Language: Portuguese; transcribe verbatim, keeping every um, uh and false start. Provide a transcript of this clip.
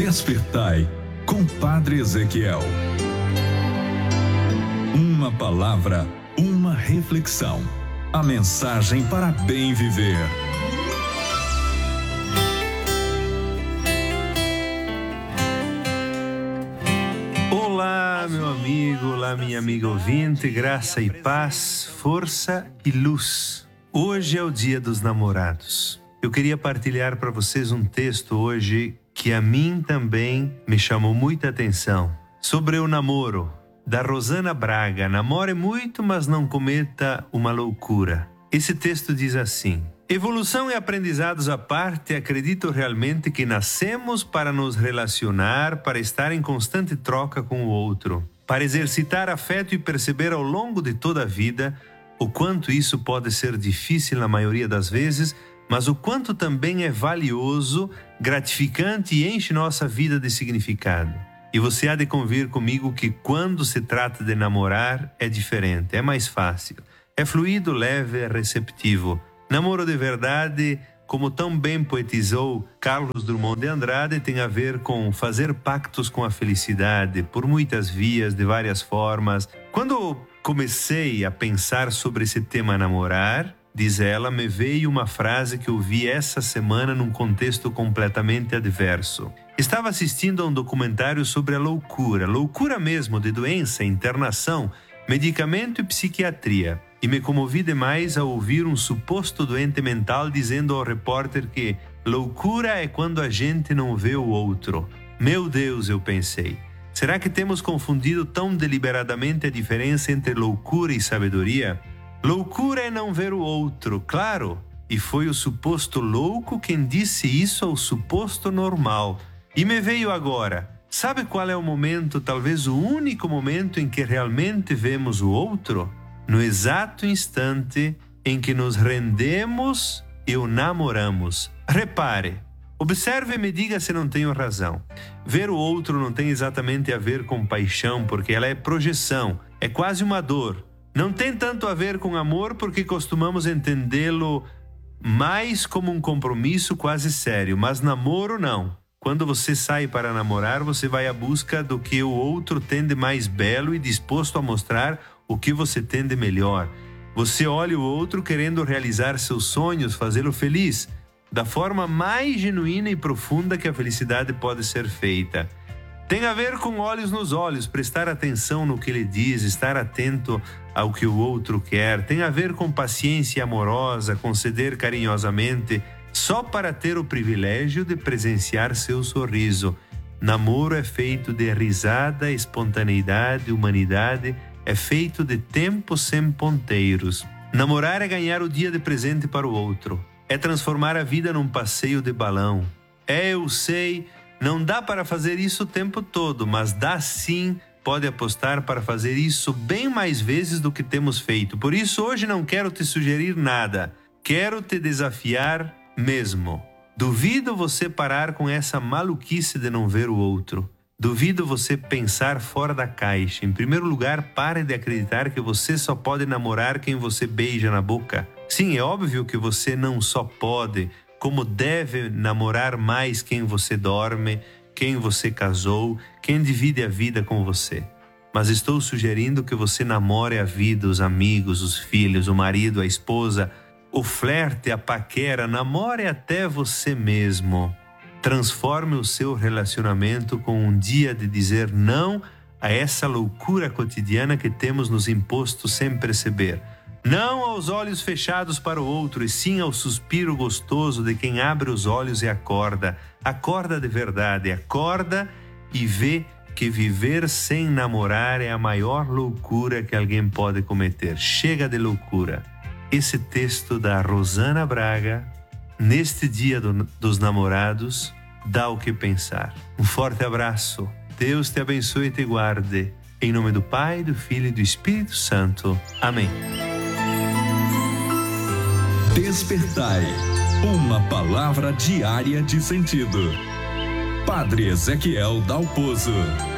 Despertai com Padre Ezequiel. Uma palavra, uma reflexão. A mensagem para bem viver. Olá, meu amigo, olá, minha amiga ouvinte, graça e paz, força e luz. Hoje é o dia dos namorados. Eu queria partilhar para vocês um texto hoje que a mim também me chamou muita atenção. Sobre o namoro, da Rosana Braga. Namore muito, mas não cometa uma loucura. Esse texto diz assim: evolução e aprendizados à parte, acredito realmente que nascemos para nos relacionar, para estar em constante troca com o outro, para exercitar afeto e perceber ao longo de toda a vida o quanto isso pode ser difícil na maioria das vezes, mas o quanto também é valioso, gratificante e enche nossa vida de significado. E você há de convir comigo que quando se trata de namorar é diferente, é mais fácil. É fluido, leve, é receptivo. Namoro de verdade, como tão bem poetizou Carlos Drummond de Andrade, tem a ver com fazer pactos com a felicidade, por muitas vias, de várias formas. Quando comecei a pensar sobre esse tema namorar, diz ela, me veio uma frase que eu vi essa semana num contexto completamente adverso. Estava assistindo a um documentário sobre a loucura, loucura mesmo, de doença, internação, medicamento e psiquiatria. E me comovi demais ao ouvir um suposto doente mental dizendo ao repórter que loucura é quando a gente não vê o outro. Meu Deus, eu pensei. Será que temos confundido tão deliberadamente a diferença entre loucura e sabedoria? Loucura é não ver o outro, claro. E foi o suposto louco quem disse isso ao suposto normal. E me veio agora. Sabe qual é o momento, talvez o único momento em que realmente vemos o outro? No exato instante em que nos rendemos e o namoramos. Repare, observe e me diga se não tenho razão. Ver o outro não tem exatamente a ver com paixão, porque ela é projeção, é quase uma dor. Não tem tanto a ver com amor, porque costumamos entendê-lo mais como um compromisso quase sério, mas namoro não. Quando você sai para namorar, você vai à busca do que o outro tem de mais belo e disposto a mostrar o que você tem de melhor. Você olha o outro querendo realizar seus sonhos, fazê-lo feliz, da forma mais genuína e profunda que a felicidade pode ser feita. Tem a ver com olhos nos olhos, prestar atenção no que ele diz, estar atento ao que o outro quer. Tem a ver com paciência amorosa, conceder carinhosamente, só para ter o privilégio de presenciar seu sorriso. Namoro é feito de risada, espontaneidade, humanidade, é feito de tempos sem ponteiros. Namorar é ganhar o dia de presente para o outro. É transformar a vida num passeio de balão. É, eu sei, não dá para fazer isso o tempo todo, mas dá sim, pode apostar para fazer isso bem mais vezes do que temos feito. Por isso hoje não quero te sugerir nada. Quero te desafiar mesmo. Duvido você parar com essa maluquice de não ver o outro. Duvido você pensar fora da caixa. Em primeiro lugar, pare de acreditar que você só pode namorar quem você beija na boca. Sim, é óbvio que você não só pode, como deve namorar mais quem você dorme, quem você casou, quem divide a vida com você. Mas estou sugerindo que você namore a vida, os amigos, os filhos, o marido, a esposa, o flerte, a paquera, namore até você mesmo. Transforme o seu relacionamento com um dia de dizer não a essa loucura cotidiana que temos nos imposto sem perceber. Não aos olhos fechados para o outro, e sim ao suspiro gostoso de quem abre os olhos e acorda. Acorda de verdade, acorda e vê que viver sem namorar é a maior loucura que alguém pode cometer. Chega de loucura. Esse texto da Rosana Braga, neste dia do, dos namorados, dá o que pensar. Um forte abraço. Deus te abençoe e te guarde. Em nome do Pai, do Filho e do Espírito Santo. Amém. Despertai. Uma palavra diária de sentido. Padre Ezequiel Dalpozo.